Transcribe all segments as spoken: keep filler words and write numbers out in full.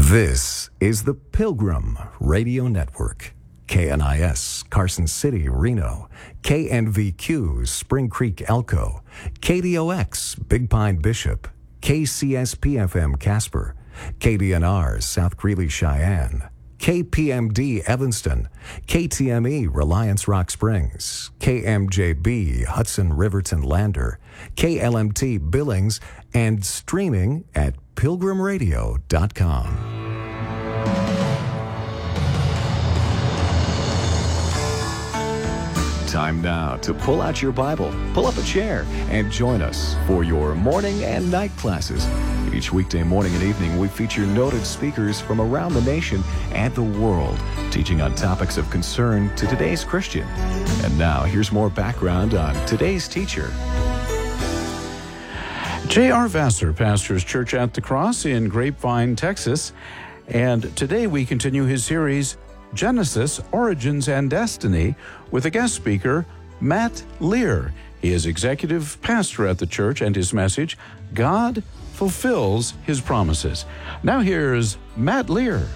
This is the Pilgrim Radio Network. K N I S, Carson City, Reno. K N V Q, Spring Creek, Elko. K D O X, Big Pine, Bishop. K C S P F M, Casper. K D N R, South Greeley, Cheyenne. K P M D, Evanston. K T M E, Reliance, Rock Springs. K M J B, Hudson, Riverton, Lander. K L M T, Billings, and streaming at pilgrim radio dot com. Time now to pull out your Bible, pull up a chair, and join us for your morning and night classes. Each weekday morning and evening, we feature noted speakers from around the nation and the world, teaching on topics of concern to today's Christian. And now, here's more background on today's teacher. J R. Vassar pastors Church at the Cross in Grapevine, Texas. And today we continue his series, Genesis, Origins, and Destiny, with a guest speaker, Matt Lear. He is executive pastor at the church, and his message, God fulfills his promises. Now here's Matt Lear.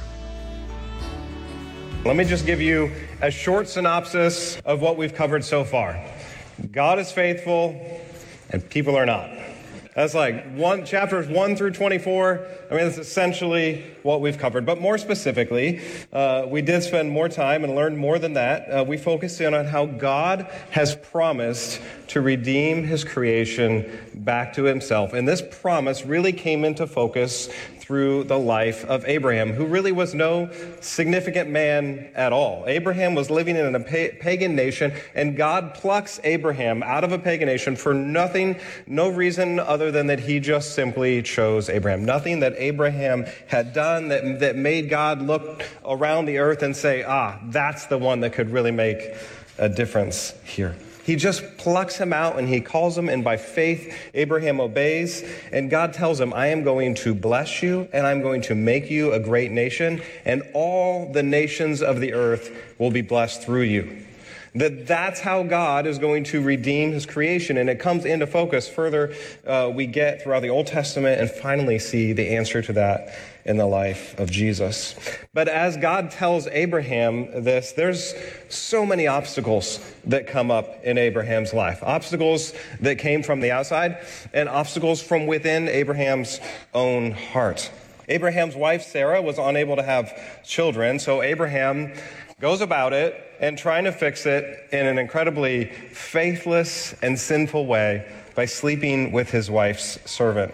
Let me just give you a short synopsis of what we've covered so far. God is faithful, and people are not. That's like one chapters one through twenty-four. I mean, that's essentially what we've covered. But more specifically, uh, we did spend more time and learned more than that. Uh, we focused in on how God has promised to redeem his creation back to himself. And this promise really came into focus through the life of Abraham, who really was no significant man at all. Abraham was living in a pa- pagan nation, and God plucks Abraham out of a pagan nation for nothing, no reason other than that he just simply chose Abraham. Nothing that Abraham had done that, that made God look around the earth and say, ah, that's the one that could really make a difference here. He just plucks him out and he calls him, and by faith, Abraham obeys. And God tells him, I am going to bless you and I'm going to make you a great nation, and all the nations of the earth will be blessed through you. That that's how God is going to redeem his creation. And it comes into focus further uh, we get throughout the Old Testament, and finally see the answer to that in the life of Jesus. But as God tells Abraham this, there's so many obstacles that come up in Abraham's life. Obstacles that came from the outside and obstacles from within Abraham's own heart. Abraham's wife, Sarah, was unable to have children, so Abraham goes about it and trying to fix it in an incredibly faithless and sinful way by sleeping with his wife's servant.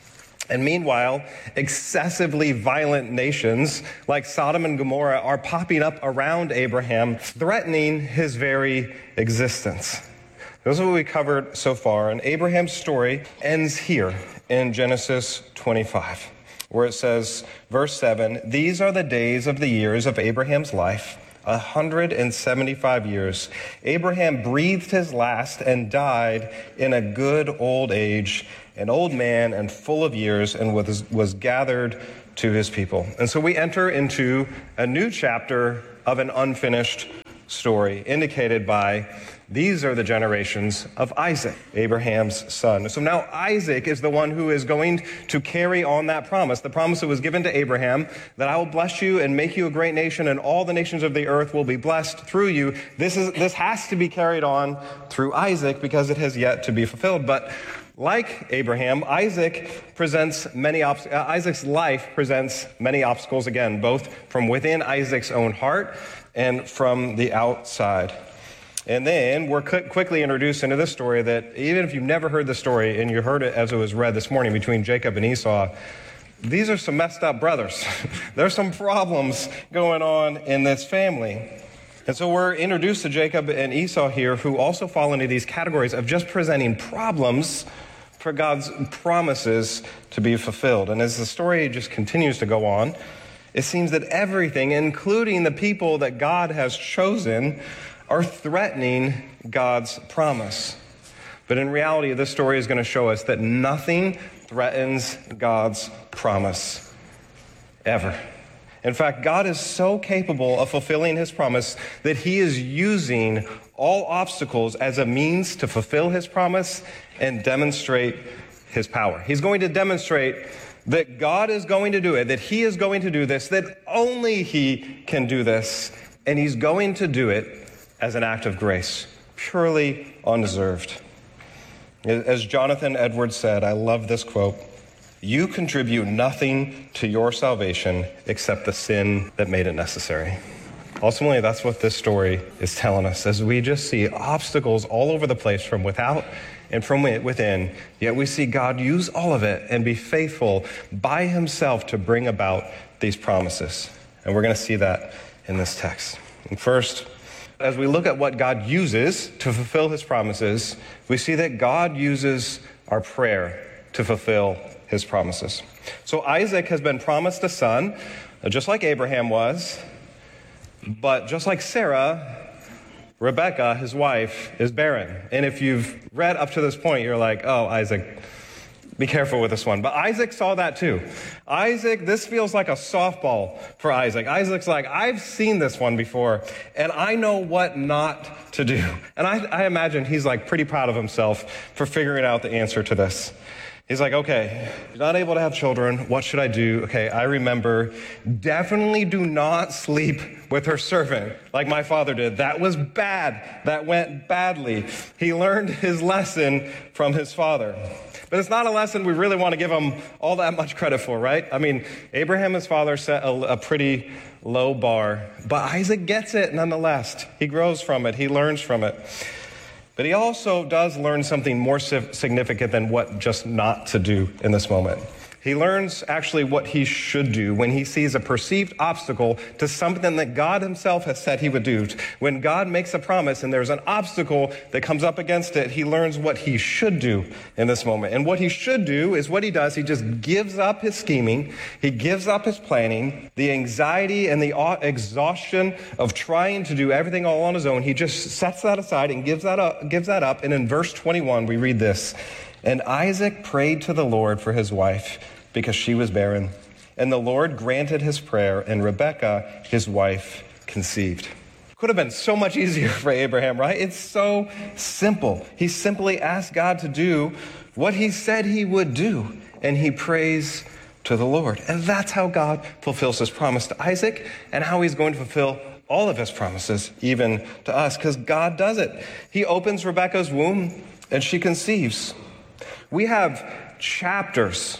And meanwhile, excessively violent nations like Sodom and Gomorrah are popping up around Abraham, threatening his very existence. This is what we covered so far, and Abraham's story ends here in Genesis twenty-five, where it says, verse seven, these are the days of the years of Abraham's life, one hundred seventy-five years. Abraham breathed his last and died in a good old age, an old man and full of years, and was, was gathered to his people. And so we enter into a new chapter of an unfinished story, indicated by these are the generations of Isaac, Abraham's son. So now Isaac is the one who is going to carry on that promise, the promise that was given to Abraham, that I will bless you and make you a great nation, and all the nations of the earth will be blessed through you. This is this has to be carried on through Isaac because it has yet to be fulfilled. But like Abraham, Isaac presents many ob- uh, Isaac's life presents many obstacles again, both from within Isaac's own heart and from the outside. And then we're cu- quickly introduced into this story that even if you've never heard the story and you heard it as it was read this morning between Jacob and Esau, these are some messed up brothers. There's some problems going on in this family. And so we're introduced to Jacob and Esau here, who also fall into these categories of just presenting problems for God's promises to be fulfilled. And as the story just continues to go on, it seems that everything, including the people that God has chosen, are threatening God's promise. But in reality, this story is going to show us that nothing threatens God's promise, ever. In fact, God is so capable of fulfilling his promise that he is using all obstacles as a means to fulfill his promise and demonstrate his power. He's going to demonstrate that God is going to do it, that he is going to do this, that only he can do this, and he's going to do it as an act of grace, purely undeserved. As Jonathan Edwards said, I love this quote, "You contribute nothing to your salvation except the sin that made it necessary." Ultimately, that's what this story is telling us, as we just see obstacles all over the place from without and from within, yet we see God use all of it and be faithful by himself to bring about these promises. And we're going to see that in this text. And first, as we look at what God uses to fulfill his promises, we see that God uses our prayer to fulfill his promises. So Isaac has been promised a son, just like Abraham was, but just like Sarah, Rebecca, his wife, is barren. And if you've read up to this point, you're like, oh, Isaac, be careful with this one. But Isaac saw that too. Isaac, this feels like a softball for Isaac. Isaac's like, I've seen this one before, and I know what not to do. And I, I imagine he's like pretty proud of himself for figuring out the answer to this. He's like, okay, you're not able to have children. What should I do? Okay, I remember, definitely do not sleep with her servant like my father did. That was bad. That went badly. He learned his lesson from his father. But it's not a lesson we really want to give him all that much credit for, right? I mean, Abraham, his father, set a, a pretty low bar, but Isaac gets it nonetheless. He grows from it. He learns from it. But he also does learn something more significant than what just not to do in this moment. He learns actually what he should do when he sees a perceived obstacle to something that God himself has said he would do. When God makes a promise and there's an obstacle that comes up against it, he learns what he should do in this moment. And what he should do is what he does. He just gives up his scheming. He gives up his planning, the anxiety and the exhaustion of trying to do everything all on his own. He just sets that aside and gives that up, gives that up. And in verse twenty-one, we read this. And Isaac prayed to the Lord for his wife because she was barren. And the Lord granted his prayer, and Rebekah, his wife, conceived. Could have been so much easier for Abraham, right? It's so simple. He simply asked God to do what he said he would do, and he prays to the Lord. And that's how God fulfills his promise to Isaac, and how he's going to fulfill all of his promises, even to us, because God does it. He opens Rebekah's womb, and she conceives. We have chapters.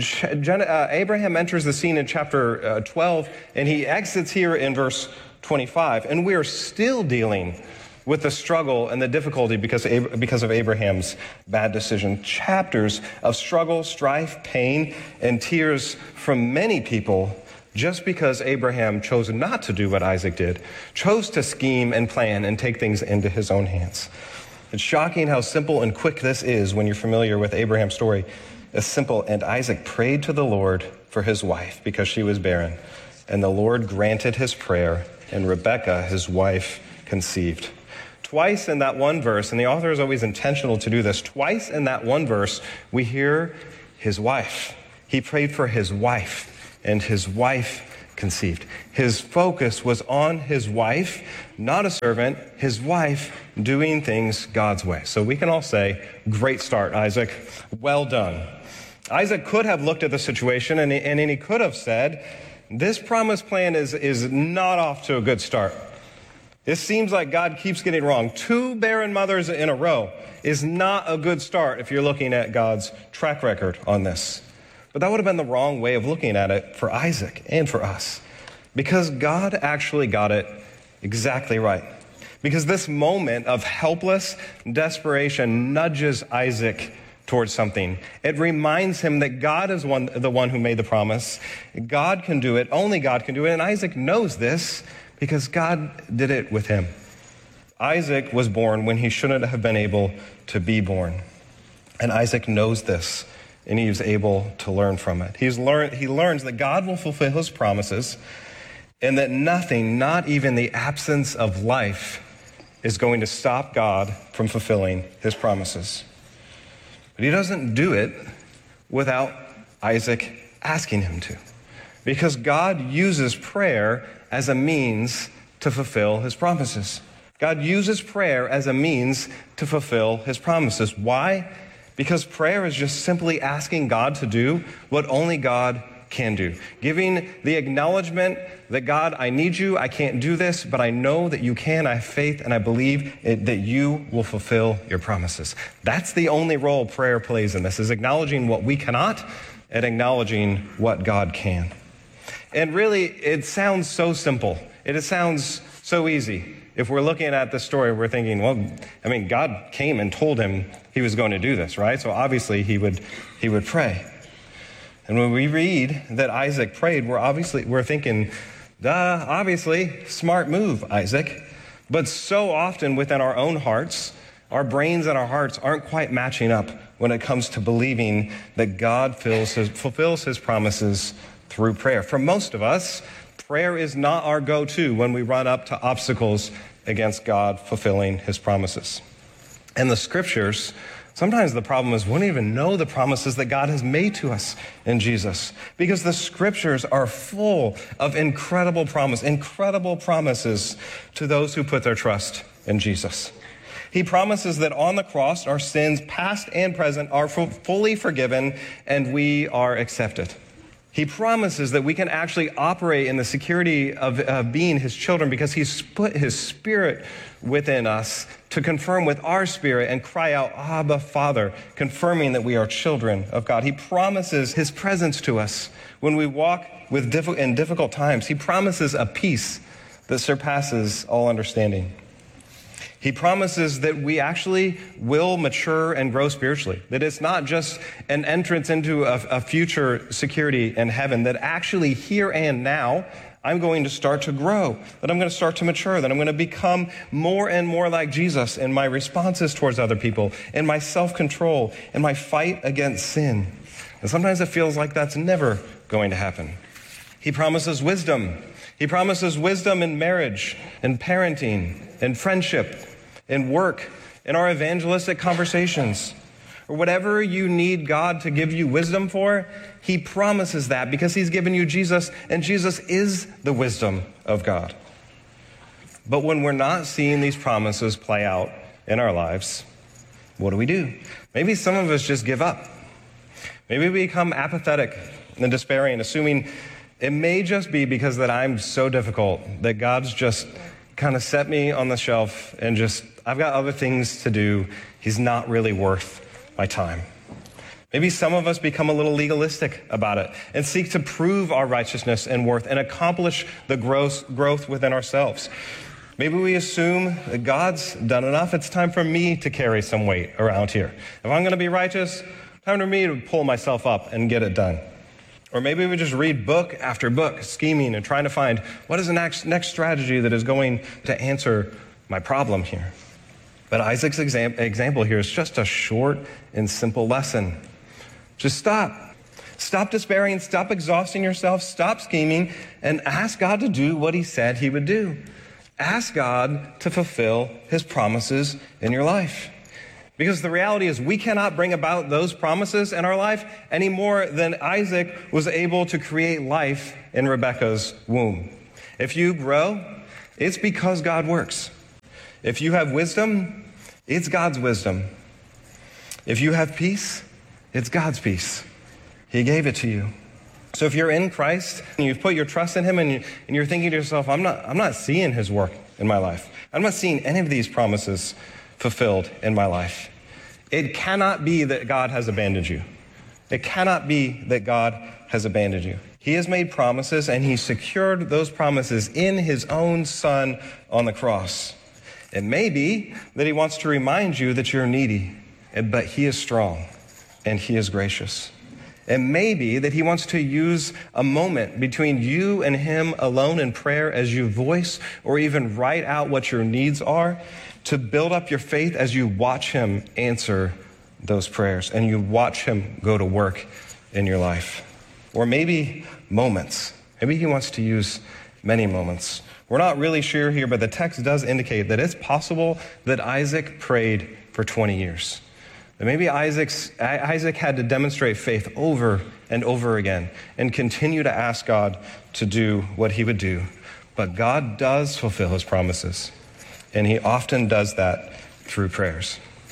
Uh, Abraham enters the scene in chapter uh, twelve, and he exits here in verse twenty-five. And we are still dealing with the struggle and the difficulty because, because of Abraham's bad decision. Chapters of struggle, strife, pain, and tears from many people just because Abraham chose not to do what Isaac did, chose to scheme and plan and take things into his own hands. It's shocking how simple and quick this is when you're familiar with Abraham's story. It's simple. And Isaac prayed to the Lord for his wife because she was barren. And the Lord granted his prayer, and Rebekah, his wife, conceived. Twice in that one verse, and the author is always intentional to do this, twice in that one verse, we hear his wife. He prayed for his wife, and his wife conceived. His focus was on his wife, not a servant, his wife doing things God's way. So we can all say, great start, Isaac. Well done. Isaac could have looked at the situation and he, and he could have said, this promised plan is, is not off to a good start. It seems like God keeps getting wrong. Two barren mothers in a row is not a good start if you're looking at God's track record on this. But that would have been the wrong way of looking at it for Isaac and for us, because God actually got it exactly right. Because this moment of helpless desperation nudges Isaac towards something. It reminds him that God is one, the one who made the promise. God can do it. Only God can do it. And Isaac knows this because God did it with him. Isaac was born when he shouldn't have been able to be born. And Isaac knows this, and he is able to learn from it. He's learned, he learns that God will fulfill his promises, and that nothing, not even the absence of life, is going to stop God from fulfilling his promises. But he doesn't do it without Isaac asking him to, because God uses prayer as a means to fulfill his promises. God uses prayer as a means to fulfill his promises. Why? Because prayer is just simply asking God to do what only God can do. Giving the acknowledgement that God, I need you, I can't do this, but I know that you can, I have faith, and I believe it, that you will fulfill your promises. That's the only role prayer plays in this, is acknowledging what we cannot and acknowledging what God can. And really, it sounds so simple. It sounds so easy. If we're looking at this story, we're thinking, well, I mean, God came and told him he was going to do this, right? So obviously he would he would pray. And when we read that Isaac prayed, we're obviously we're thinking, duh, obviously, smart move, Isaac. But so often within our own hearts, our brains and our hearts aren't quite matching up when it comes to believing that God fills his, fulfills his promises through prayer. For most of us, prayer is not our go-to when we run up to obstacles against God fulfilling his promises. And the scriptures, sometimes the problem is we don't even know the promises that God has made to us in Jesus, because the scriptures are full of incredible promise, incredible promises to those who put their trust in Jesus. He promises that on the cross, our sins, past and present, are fully forgiven and we are accepted. He promises that we can actually operate in the security of uh, being his children because he's put his spirit within us to confirm with our spirit and cry out, Abba, Father, confirming that we are children of God. He promises his presence to us when we walk with diff- in difficult times. He promises a peace that surpasses all understanding. He promises that we actually will mature and grow spiritually, that it's not just an entrance into a, a future security in heaven, that actually here and now, I'm going to start to grow, that I'm going to start to mature, that I'm going to become more and more like Jesus in my responses towards other people, in my self-control, in my fight against sin. And sometimes it feels like that's never going to happen. He promises wisdom. He promises wisdom in marriage, in parenting, in friendship, in work, in our evangelistic conversations, or whatever you need God to give you wisdom for, he promises that because he's given you Jesus, and Jesus is the wisdom of God. But when we're not seeing these promises play out in our lives, what do we do? Maybe some of us just give up. Maybe we become apathetic and despairing, assuming it may just be because that I'm so difficult that God's just kind of set me on the shelf and just, I've got other things to do. He's not really worth my time. Maybe some of us become a little legalistic about it and seek to prove our righteousness and worth and accomplish the growth, growth within ourselves. Maybe we assume that God's done enough. It's time for me to carry some weight around here. If I'm going to be righteous, time for me to pull myself up and get it done. Or maybe we just read book after book, scheming and trying to find what is the next, next strategy that is going to answer my problem here. But Isaac's exam- example here is just a short and simple lesson. Just stop. Stop despairing. Stop exhausting yourself. Stop scheming and ask God to do what he said he would do. Ask God to fulfill his promises in your life. Because the reality is we cannot bring about those promises in our life any more than Isaac was able to create life in Rebekah's womb. If you grow, it's because God works. If you have wisdom, it's God's wisdom. If you have peace, it's God's peace. He gave it to you. So if you're in Christ and you've put your trust in him and, you, and you're thinking to yourself, I'm not, I'm not seeing his work in my life. I'm not seeing any of these promises fulfilled in my life. It cannot be that God has abandoned you. It cannot be that God has abandoned you. He has made promises and he secured those promises in his own son on the cross. It may be that he wants to remind you that you're needy, but he is strong and he is gracious. It may be that he wants to use a moment between you and him alone in prayer as you voice or even write out what your needs are to build up your faith as you watch him answer those prayers and you watch him go to work in your life. Or maybe moments. Maybe he wants to use many moments. We're not really sure here, but the text does indicate that it's possible that Isaac prayed for twenty years. That maybe Isaac's, Isaac had to demonstrate faith over and over again and continue to ask God to do what he would do. But God does fulfill his promises, and he often does that through prayers.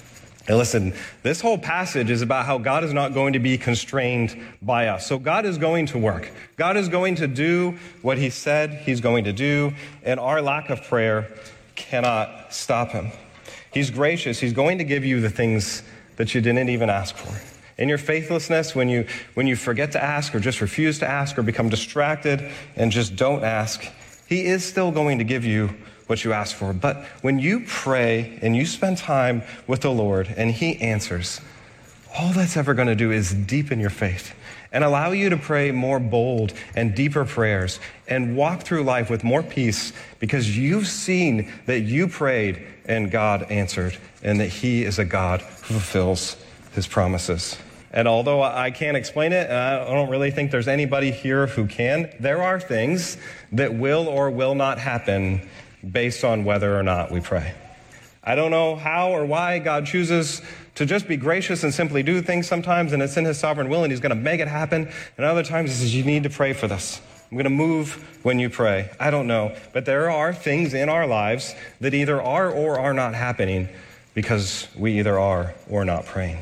And listen, this whole passage is about how God is not going to be constrained by us. So God is going to work. God is going to do what he said he's going to do, and our lack of prayer cannot stop him. He's gracious. He's going to give you the things that you didn't even ask for. In your faithlessness, when you when you forget to ask or just refuse to ask or become distracted and just don't ask, he is still going to give you what you ask for. But when you pray and you spend time with the Lord and he answers, all that's ever going to do is deepen your faith and allow you to pray more bold and deeper prayers and walk through life with more peace because you've seen that you prayed and God answered and that he is a God who fulfills his promises. And although I can't explain it, and I don't really think there's anybody here who can, there are things that will or will not happen based on whether or not we pray. I don't know how or why God chooses to just be gracious and simply do things sometimes, and it's in his sovereign will, and he's going to make it happen. And other times he says, you need to pray for this. I'm going to move when you pray. I don't know. But there are things in our lives that either are or are not happening because we either are or not praying.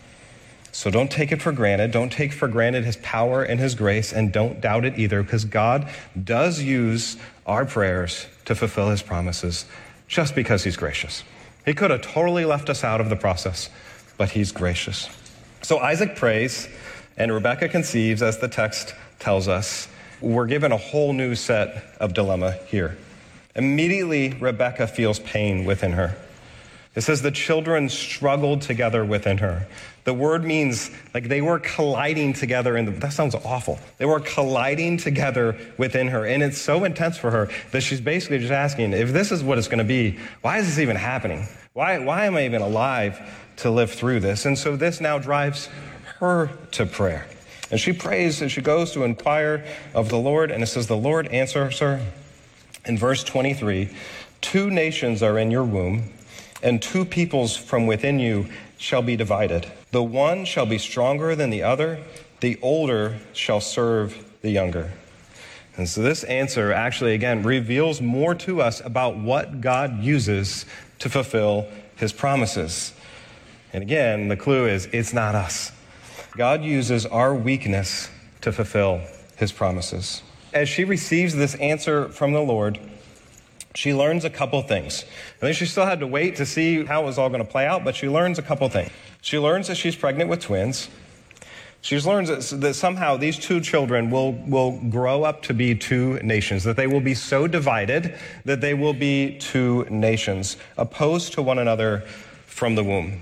So don't take it for granted. Don't take for granted his power and his grace, and don't doubt it either, because God does use our prayers to fulfill his promises just because he's gracious. He could have totally left us out of the process, but he's gracious. So Isaac prays, and Rebekah conceives, as the text tells us. We're given a whole new set of dilemma here. Immediately, Rebekah feels pain within her. It says the children struggled together within her. The word means like they were colliding together. In the, that sounds awful. They were colliding together within her. And it's so intense for her that she's basically just asking, if this is what it's going to be, why is this even happening? Why, why am I even alive to live through this? And so this now drives her to prayer. And she prays and she goes to inquire of the Lord. And it says the Lord answers her in verse twenty-three, two nations are in your womb, and two peoples from within you shall be divided. The one shall be stronger than the other. The older shall serve the younger. And so this answer actually, again, reveals more to us about what God uses to fulfill his promises. And again, the clue is it's not us. God uses our weakness to fulfill his promises. As she receives this answer from the Lord, she learns a couple things. I think she still had to wait to see how it was all going to play out, but she learns a couple things. She learns that she's pregnant with twins. She learns that, that somehow these two children will, will grow up to be two nations, that they will be so divided that they will be two nations, opposed to one another from the womb.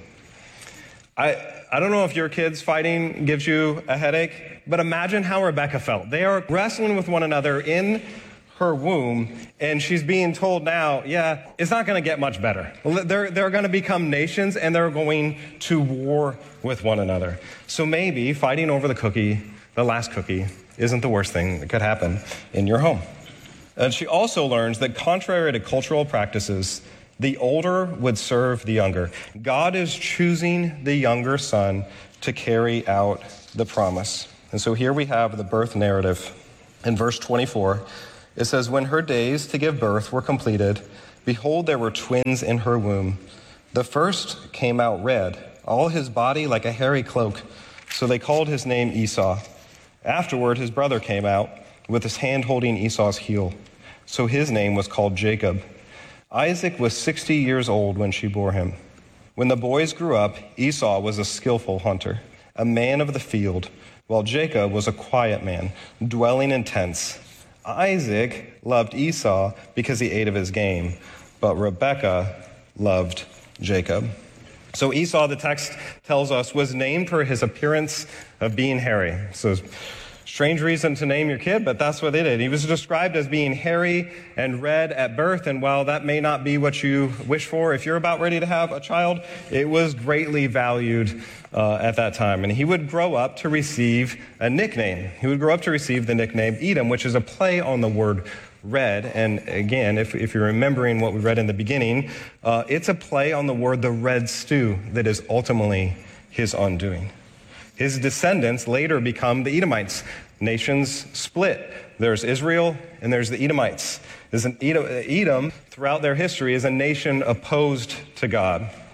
I, I don't know if your kids fighting gives you a headache, but imagine how Rebekah felt. They are wrestling with one another in her womb, and she's being told now, yeah, it's not going to get much better. They're, they're going to become nations, and they're going to war with one another. So maybe fighting over the cookie, the last cookie, isn't the worst thing that could happen in your home. And she also learns that contrary to cultural practices, the older would serve the younger. God is choosing the younger son to carry out the promise. And so here we have the birth narrative in verse twenty-four. It says, when her days to give birth were completed, behold, there were twins in her womb. The first came out red, all his body like a hairy cloak. So they called his name Esau. Afterward, his brother came out with his hand holding Esau's heel. So his name was called Jacob. Isaac was sixty years old when she bore him. When the boys grew up, Esau was a skillful hunter, a man of the field, while Jacob was a quiet man, dwelling in tents. Isaac loved Esau because he ate of his game, but Rebekah loved Jacob. So Esau, the text tells us, was named for his appearance of being hairy. So strange reason to name your kid, but that's what they did. He was described as being hairy and red at birth, and while that may not be what you wish for, if you're about ready to have a child, it was greatly valued uh, at that time. And he would grow up to receive a nickname. He would grow up to receive the nickname Edom, which is a play on the word red. And again, if, if you're remembering what we read in the beginning, uh, it's a play on the word the red stew that is ultimately his undoing. His descendants later become the Edomites. Nations split. There's Israel and there's the Edomites. There's an Edom, Edom throughout their history is a nation opposed to God.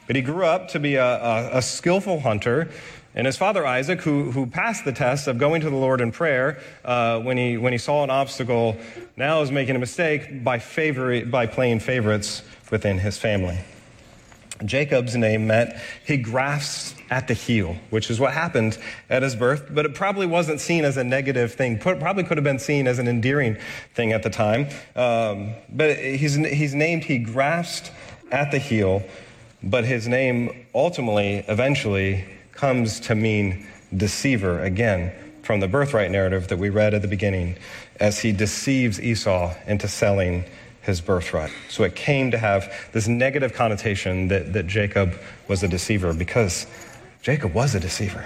But he grew up to be a, a, a skillful hunter. And his father Isaac, who, who passed the test of going to the Lord in prayer uh, when he when he saw an obstacle, now is making a mistake by favor, by playing favorites within his family. Jacob's name meant he grasps at the heel, which is what happened at his birth, but it probably wasn't seen as a negative thing. Probably could have been seen as an endearing thing at the time. Um, but he's he's named, he grasped at the heel, but his name ultimately, eventually, comes to mean deceiver, again, from the birthright narrative that we read at the beginning, as he deceives Esau into selling his birthright. So it came to have this negative connotation that, that Jacob was a deceiver, because Jacob was a deceiver.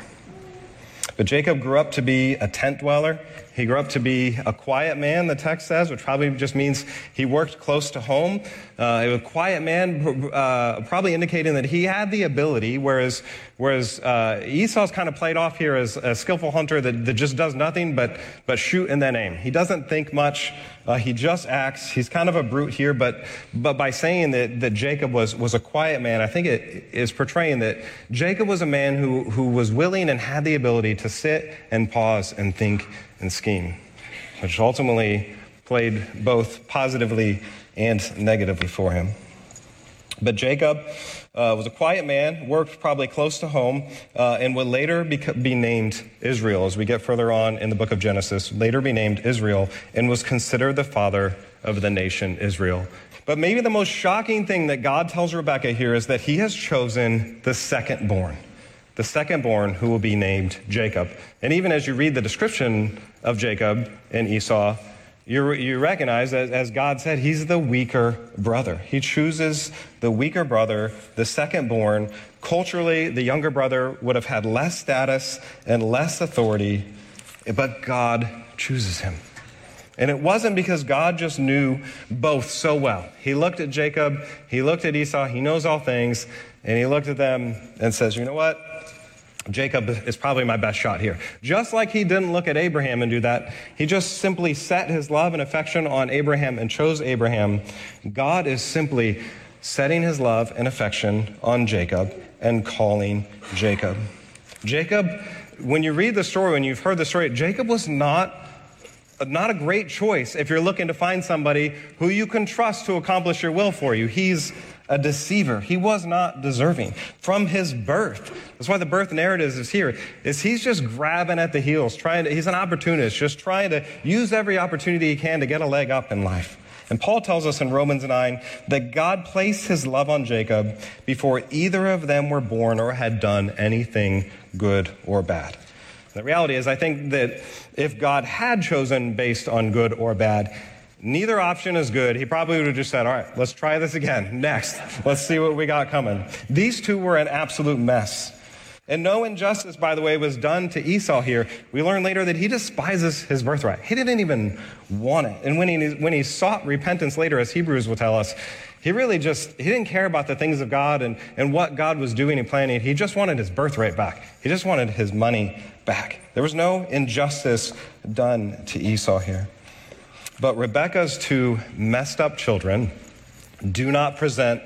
But Jacob grew up to be a tent dweller. He grew up to be a quiet man, the text says, which probably just means he worked close to home. Uh, a quiet man, uh, probably indicating that he had the ability, whereas whereas uh, Esau's kind of played off here as a skillful hunter that, that just does nothing but, but shoot and then aim. He doesn't think much. Uh, he just acts. He's kind of a brute here, but but by saying that, that Jacob was, was a quiet man, I think it is portraying that Jacob was a man who, who was willing and had the ability to sit and pause and think and scheme, which ultimately played both positively and negatively for him. But Jacob uh, was a quiet man, worked probably close to home, uh, and would later be, be named Israel as we get further on in the book of Genesis, later be named Israel, and was considered the father of the nation Israel. But maybe the most shocking thing that God tells Rebekah here is that he has chosen the second-born. The second-born who will be named Jacob. And even as you read the description of Jacob and Esau, you, you recognize that, as God said, he's the weaker brother. He chooses the weaker brother, the second-born. Culturally, the younger brother would have had less status and less authority, but God chooses him. And it wasn't because God just knew both so well. He looked at Jacob, he looked at Esau, he knows all things, and he looked at them and says, you know what? Jacob is probably my best shot here. Just like he didn't look at Abraham and do that, he just simply set his love and affection on Abraham and chose Abraham. God is simply setting his love and affection on Jacob and calling Jacob. Jacob, when you read the story, when you've heard the story, Jacob was not Not a great choice if you're looking to find somebody who you can trust to accomplish your will for you. He's a deceiver. He was not deserving from his birth. That's why the birth narrative is here, is he's just grabbing at the heels, trying to, he's an opportunist, just trying to use every opportunity he can to get a leg up in life. And Paul tells us in Romans nine that God placed his love on Jacob before either of them were born or had done anything good or bad. The reality is, I think that if God had chosen based on good or bad, neither option is good. He probably would have just said, all right, let's try this again. Next, let's see what we got coming. These two were an absolute mess. And no injustice, by the way, was done to Esau here. We learn later that he despises his birthright. He didn't even want it. And when he, when he sought repentance later, as Hebrews will tell us, he really just, he didn't care about the things of God and, and what God was doing and planning. He just wanted his birthright back. He just wanted his money back. There was no injustice done to Esau here. But Rebekah's two messed up children do not present